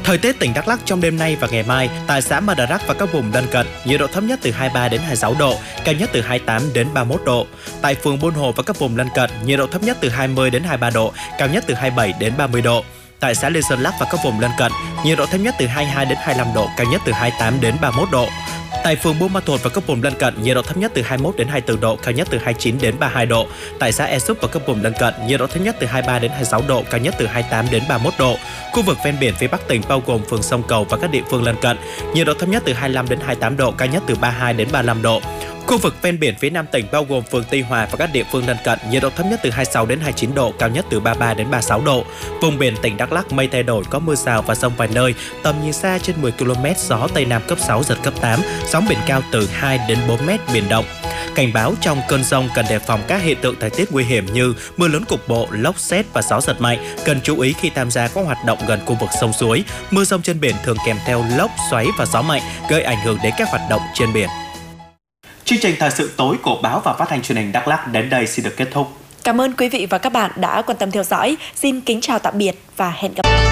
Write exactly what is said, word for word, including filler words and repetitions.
Thời tiết tỉnh Đắk Lắk trong đêm nay và ngày mai, tại xã Mờ Đà Rắc và các vùng lân cận, nhiệt độ thấp nhất từ hai mươi ba đến hai mươi sáu độ, cao nhất từ hai mươi tám đến ba mươi mốt độ. Tại phường Buôn Hồ và các vùng lân cận, nhiệt độ thấp nhất từ hai mươi đến hai mươi ba độ, cao nhất từ hai mươi bảy đến ba mươi độ. Tại xã Lê Sơn Lắc và các vùng lân cận, nhiệt độ thấp nhất từ hai mươi hai đến hai mươi lăm độ, cao nhất từ hai mươi tám đến ba mươi mốt độ. Tại phường Buôn Ma Thuột và các vùng lân cận, nhiệt độ thấp nhất từ hai mươi mốt đến hai mươi tư độ, cao nhất từ hai mươi chín đến ba mươi hai độ. Tại xã E Súp và các vùng lân cận, nhiệt độ thấp nhất từ hai mươi ba đến hai mươi sáu độ, cao nhất từ hai mươi tám đến ba mươi mốt độ. Khu vực ven biển phía Bắc tỉnh bao gồm phường Sông Cầu và các địa phương lân cận, nhiệt độ thấp nhất từ hai mươi lăm đến hai mươi tám độ, cao nhất từ ba mươi hai đến ba mươi lăm độ. Khu vực ven biển phía Nam tỉnh bao gồm phường Tuy Hòa và các địa phương lân cận, nhiệt độ thấp nhất từ hai mươi sáu đến hai mươi chín độ, cao nhất từ ba mươi ba đến ba mươi sáu độ. Vùng biển tỉnh Đắk Lắk mây thay đổi, có mưa rào và dông vài nơi, tầm nhìn xa trên mười ki lô mét, gió Tây Nam cấp sáu, giật cấp tám, sóng biển cao từ hai đến bốn mét, biển động. Cảnh báo trong cơn dông cần đề phòng các hiện tượng thời tiết nguy hiểm như mưa lớn cục bộ, lốc sét và gió giật mạnh. Cần chú ý khi tham gia các hoạt động gần khu vực sông suối. Mưa dông trên biển thường kèm theo lốc, xoáy và gió mạnh, gây ảnh hưởng đến các hoạt động trên biển. Chương trình thời sự tối của báo và phát thanh truyền hình Đắk Lắk đến đây xin được kết thúc. Cảm ơn quý vị và các bạn đã quan tâm theo dõi. Xin kính chào tạm biệt và hẹn gặp lại.